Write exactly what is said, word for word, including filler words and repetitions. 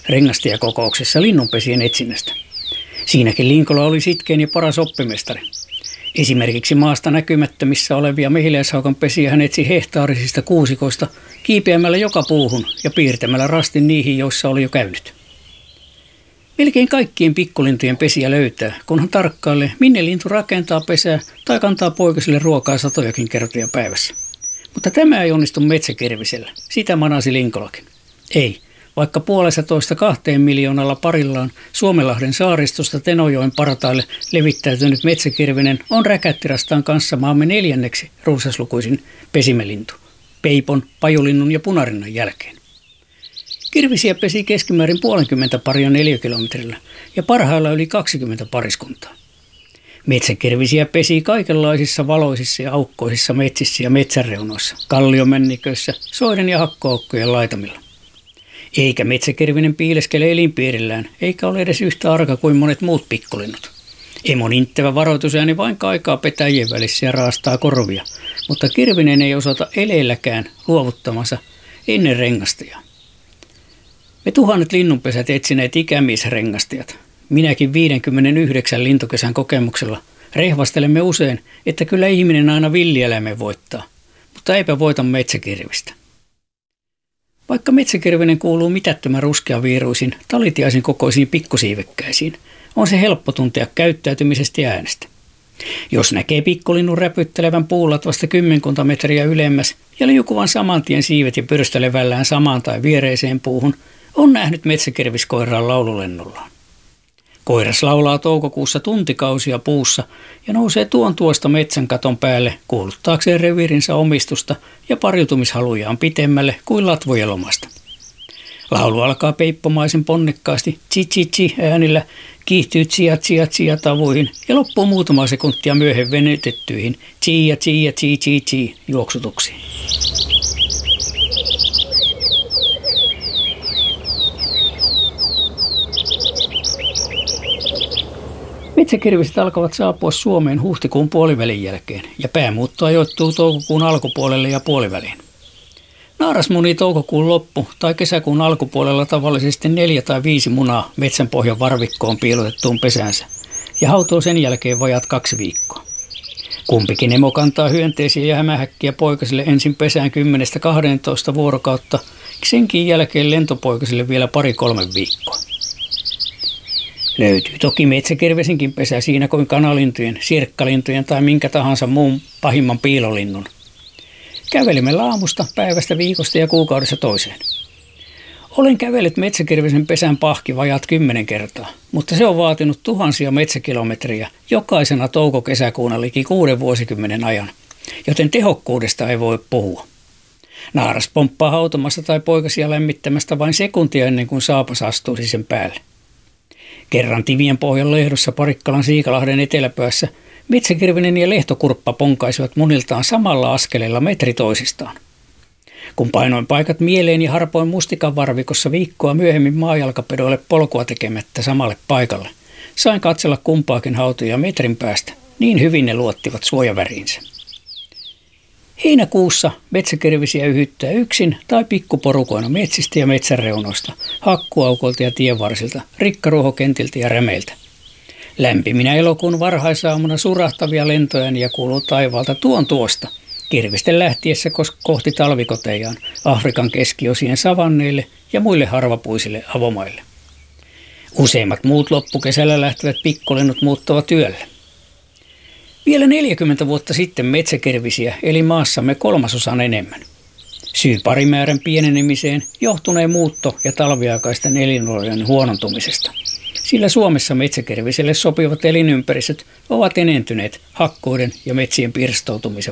rengastajakokouksessa linnunpesien etsinnästä. Siinäkin Linkola oli sitkein ja paras oppimestari. Esimerkiksi maasta näkymättömissä olevia mehiläishaukan pesiä hän etsi hehtaarisista kuusikoista kiipeämällä joka puuhun ja piirtämällä rastin niihin, joissa oli jo käynyt. Melkein kaikkien pikkulintujen pesiä löytää, kunhan tarkkailee, minne lintu rakentaa pesää tai kantaa poikasille ruokaa satojakin kertoja päivässä. Mutta tämä ei onnistu metsäkervisellä. Sitä manasi Linkolakin. Ei, vaikka puolesta toista kahteen miljoonalla parillaan Suomenlahden saaristosta Tenojoen partaille levittäytynyt metsäkirvinen on räkättirastaan kanssa maamme neljänneksi runsaslukuisin pesimälintu, peipon, pajulinnun ja punarinnan jälkeen. Kirvisiä pesi keskimäärin puolenkymmentä paria neliökilometrillä ja parhailla yli kaksikymmentä pariskuntaa. Metsäkirvisiä pesi kaikenlaisissa valoisissa ja aukkoisissa metsissä ja metsänreunoissa, kalliomänniköissä, soiden ja hakkoaukkojen laitamilla. Eikä metsäkirvinen piileskele elinpiirillään, eikä ole edes yhtä arka kuin monet muut pikkulinnut. Emon inttävä varoitusääni vain kaikaa petäjien välissä ja raastaa korvia, mutta kirvinen ei osata eleelläkään luovuttamansa ennen rengastajaa. Me tuhannet linnunpesät etsineet ikämiesrengastajat. Minäkin viidenkymmenenyhdeksän lintukesän kokemuksella rehvastelemme usein, että kyllä ihminen aina villieläimen voittaa, mutta eipä voita metsäkirvistä. Vaikka metsäkirvinen kuuluu mitättömän ruskeaviiruisiin, talitiaisen kokoisiin pikkusiivekkäisiin, on se helppo tuntea käyttäytymisestä ja äänestä. Jos näkee pikkulinnun räpyttelevän puulatvasta kymmenkunta metriä ylemmäs ja liukuvan saman tien siivet ja pyrstelevällään samaan tai viereiseen puuhun, on nähnyt metsäkirviskoiraan laululennollaan. Koiras laulaa toukokuussa tuntikausia puussa ja nousee tuon tuosta metsän katon päälle kuuluttaakseen reviirinsä omistusta ja pariutumishalujaan pitemmälle kuin latvojen lomasta. Laulu alkaa peippomaisen ponnekkaasti tsi-tsi-tsi äänillä, kiihtyy tsia-tsia-tsia tavuihin ja loppuu muutama sekuntia myöhemmin venytettyihin tsia-tsia-tsi-tsi-tsi juoksutuksiin. Metsäkirviset alkavat saapua Suomeen huhtikuun puolivälin jälkeen ja päämuutto ajoittuu toukokuun alkupuolelle ja puoliväliin. Naaras munii toukokuun loppu- tai kesäkuun alkupuolella tavallisesti neljä tai viisi munaa metsänpohjan varvikkoon piilotettuun pesäänsä ja hautoo sen jälkeen vajaat kaksi viikkoa. Kumpikin emo kantaa hyönteisiä ja hämähäkkiä poikasille ensin pesään kymmenestä kahteentoista vuorokautta, senkin jälkeen lentopoikasille vielä pari-kolme viikkoa. Löytyy toki metsäkirvesinkin pesä siinä kuin kanalintujen, sirkkalintujen tai minkä tahansa muun pahimman piilolinnun. Kävelimme aamusta, päivästä, viikosta ja kuukaudessa toiseen. Olen kävellyt metsäkirvisen pesän pahki vajaat kymmenen kertaa, mutta se on vaatinut tuhansia metsäkilometriä jokaisena touko-kesäkuuna liki kuuden vuosikymmenen ajan, joten tehokkuudesta ei voi puhua. Naaras pomppaa hautomasta tai poikasia lämmittämästä vain sekuntia ennen kuin saapas astuisi sen päälle. Kerran Tivien pohjan lehdossa Parikkalan Siikalahden eteläpäässä metsäkirvinen ja lehtokurppa ponkaisivat muniltaan samalla askeleella metri toisistaan. Kun painoin paikat mieleen ja harpoin mustikan varvikossa viikkoa myöhemmin maajalkapedoille polkua tekemättä samalle paikalle, sain katsella kumpaakin hautoja metrin päästä, niin hyvin ne luottivat suojaväriinsä. Heinäkuussa metsäkirvisiä yhyttää yksin tai pikkuporukoina metsistä ja metsänreunoista, hakkuaukolta ja tienvarsilta, rikkaruohokentiltä ja rämeiltä. Lämpiminä elokuun varhaisaamuna surahtavia lentoja kuuluu taivaalta tuon tuosta, kirvisten lähtiessä kohti talvikotejaan Afrikan keskiosien savanneille ja muille harvapuisille avomaille. Useimmat muut loppukesällä lähtevät pikkulennut muuttavat työlle. Vielä neljäkymmentä vuotta sitten metsäkirvisiä eli maassamme kolmasosan enemmän. Syy parimäärän pienenemiseen johtuneen muutto- ja talviaikaisten elinolojen huonontumisesta, sillä Suomessa metsäkirviselle sopivat elinympäristöt ovat enentyneet hakkuiden ja metsien pirstoutumisen